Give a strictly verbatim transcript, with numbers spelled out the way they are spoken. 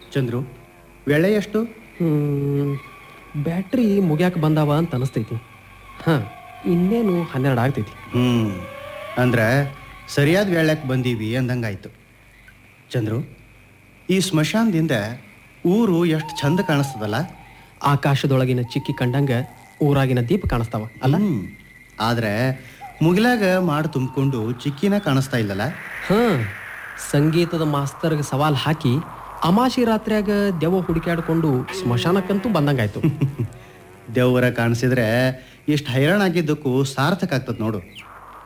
ಚಂದ್ರು, ವೇಳೆ ಎಷ್ಟು? ಬ್ಯಾಟ್ರಿ ಮುಗ್ಯಾಕ ಬಂದಾವ ಅಂತ ಅನಿಸ್ತೈತಿ. ಹಾಂ, ಇನ್ನೇನು ಹನ್ನೆರಡು ಆಗ್ತೈತಿ. ಹ್ಞೂ ಅಂದ್ರೆ ಸರಿಯಾದ ವೇಳೆಗೆ ಬಂದೀವಿ ಅಂದಂಗಾಯ್ತು. ಚಂದ್ರು, ಈ ಸ್ಮಶಾನದಿಂದ ಊರು ಎಷ್ಟು ಚಂದ ಕಾಣಿಸ್ತದಲ್ಲ. ಆಕಾಶದೊಳಗಿನ ಚಿಕ್ಕಿ ಕಂಡಂಗ ಊರಾಗಿನ ದೀಪ ಕಾಣಿಸ್ತಾವ ಅಲ್ಲ. ಆದರೆ ಮುಗಿಲಾಗ ಮಾಡಿ ತುಂಬಿಕೊಂಡು ಚಿಕ್ಕಿನ ಕಾಣಿಸ್ತಾ ಇಲ್ಲಲ್ಲ. ಹಾಂ, ಸಂಗೀತದ ಮಾಸ್ತರ್ಗೆ ಸವಾಲ್ ಹಾಕಿ ಅಮಾಶಿ ರಾತ್ರಿಯಾಗ ದೆವ್ವ ಹುಡುಕಾಡ್ಕೊಂಡು ಸ್ಮಶಾನಕ್ಕಂತೂ ಬಂದಂಗಾಯ್ತು. ದೇವರ ಕಾಣಿಸಿದ್ರೆ ಎಷ್ಟು ಹೈರಾಣ ಆಗಿದ್ದಕ್ಕೂ ಸಾರ್ಥಕ ಆಗ್ತದೆ ನೋಡು.